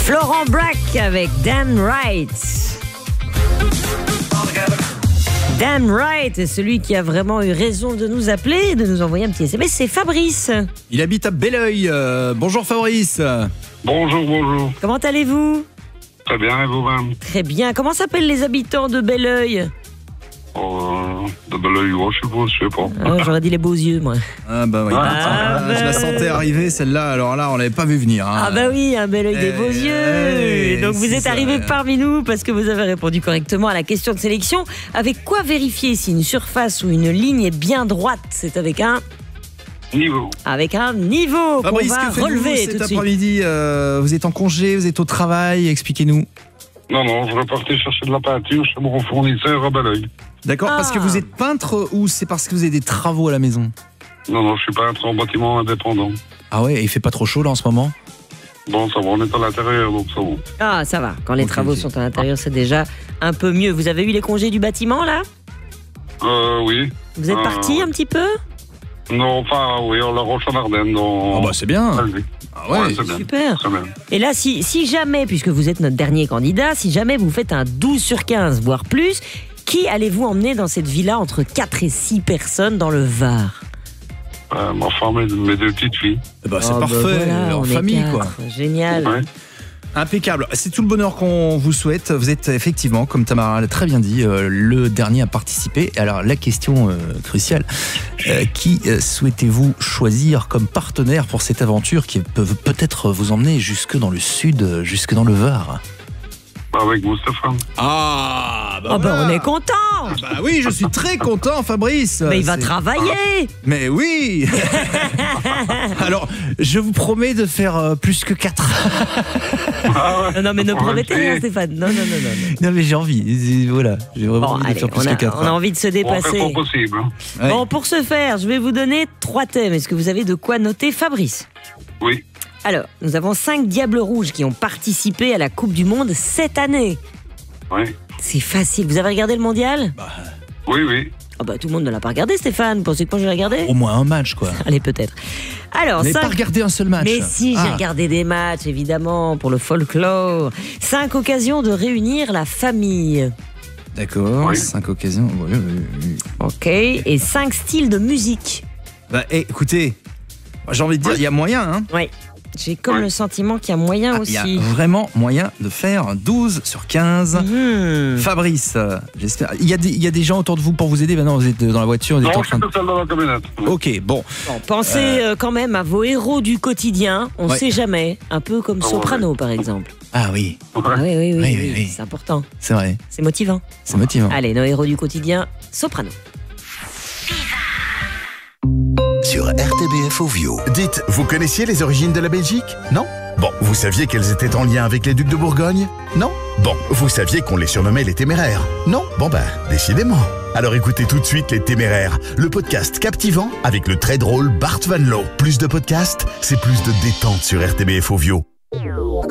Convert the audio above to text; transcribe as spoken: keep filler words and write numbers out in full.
Florent Brac avec Dan Wright. Dan Wright est celui qui a vraiment eu raison de nous appeler et de nous envoyer un petit S M S, c'est Fabrice. Il habite à Belleuil. Euh, bonjour Fabrice. Bonjour, bonjour. Comment allez-vous? Très bien, et vous-même? Très bien. Comment s'appellent les habitants de Belleuil? Oh, de Belleuil, je suppose, je sais pas. Oh, j'aurais dit les beaux yeux, moi. Ah bah oui. Ah, Ah, bah je la sentais arriver celle-là. Alors là, on l'avait pas vu venir. Hein. Ah bah oui, un bel œil des beaux Eh, yeux. eh, Donc vous c'est êtes ça, arrivé ouais. parmi nous parce que vous avez répondu correctement à la question de sélection. Avec quoi vérifier si une surface ou une ligne est bien droite? C'est avec un Niveau. avec un niveau qu'on Fabrice, va que faites-vous relever tout cet de suite. après-midi? euh, Vous êtes en congé, vous êtes au travail. Expliquez-nous. Non, non, je repartais chercher de la peinture chez mon fournisseur à Belleuil. D'accord, Ah. parce que vous êtes peintre ou c'est parce que vous avez des travaux à la maison? Non, non, je suis peintre en bâtiment indépendant. Ah ouais, et il fait pas trop chaud là en ce moment? Bon, ça va, on est à l'intérieur, donc ça va. Ah ça va, quand les Ok, travaux ok. sont à l'intérieur c'est déjà un peu mieux. Vous avez eu les congés du bâtiment là? Euh, oui. Vous êtes Ah, parti un petit peu? Non, enfin, oui, on la roche en Ardennes, dans... Ah bah c'est bien. Albi. Ah ouais. c'est bien. Super. C'est bien. Et là, si, si jamais, puisque vous êtes notre dernier candidat, si jamais vous faites un douze sur quinze, voire plus, qui allez-vous emmener dans cette villa entre quatre et six personnes dans le Var? Euh, ma femme et mes deux petites filles. Eh bah, c'est Oh, bah parfait, voilà, en on est famille quatre. quoi. Génial. Ouais. Impeccable. C'est tout le bonheur qu'on vous souhaite. Vous êtes effectivement, comme Tamara l'a très bien dit, euh, le dernier à participer. Alors la question euh, cruciale, euh, qui euh, souhaitez-vous choisir comme partenaire pour cette aventure qui peut peut-être vous emmener jusque dans le sud, euh, jusque dans le Var? Avec vous, Stéphane. Ah Oh bah on est content. Bah oui, je suis très content, Fabrice. Mais il va C'est- travailler. Mais oui. Alors, je vous promets de faire euh, plus que quatre. Ah ouais. Non, non mais ne On va promettez essayer. rien Stéphane. Non, non, non, non. Non mais j'ai envie. Voilà, j'ai vraiment Bon, envie de allez, faire plus on a, que quatre. on a envie de se On fait dépasser. pas possible. Hein. Ouais. Bon, pour ce faire, je vais vous donner trois thèmes. Est-ce que vous avez de quoi noter, Fabrice? Oui. Alors, nous avons cinq Diables Rouges qui ont participé à la Coupe du Monde cette année. Oui. C'est facile. Vous avez regardé le mondial? Oui, oui. Ah bah tout le monde ne l'a pas regardé, Stéphane. Vous pensez que moi je l'ai regardé? Au moins un match, quoi. Allez, peut-être. Alors, Mais pas cinq... regardé un seul match. Mais si, j'ai Ah. regardé des matchs, évidemment, pour le folklore. Cinq occasions de réunir la famille. D'accord, Oui. cinq occasions. Oui, oui, oui. Ok. Et cinq styles de musique. Bah, eh, écoutez, moi, j'ai envie de dire, il y a moyen, hein. Oui. J'ai comme Ouais. le sentiment qu'il y a moyen Ah, Il aussi. y a vraiment moyen de faire un douze sur quinze. Mhm. Fabrice, euh, j'espère. Il y, a des, il y a des gens autour de vous pour vous aider. Maintenant, vous êtes dans la voiture, vous êtes Non, en je train suis de. tout seul dans la camionnette. Ok, bon. Bon, pensez euh, quand même à vos héros du quotidien. On ne Ouais. sait jamais. Un peu comme Ah ouais. Soprano, par exemple. Ah oui, Ouais. Ah oui, oui, oui. Oui, oui, oui, oui. C'est important. c'est vrai, C'est motivant. c'est motivant. Allez, nos héros du quotidien, Soprano. Sur R T B F Ovio. Dites, vous connaissiez les origines de la Belgique? Non? Bon, vous saviez qu'elles étaient en lien avec les ducs de Bourgogne? Non? Bon, vous saviez qu'on les surnommait les Téméraires? Non? Bon ben, décidément. Alors écoutez tout de suite Les Téméraires, le podcast captivant avec le très drôle Bart Van Loo. Plus de podcasts, c'est plus de détente sur R T B F Ovio.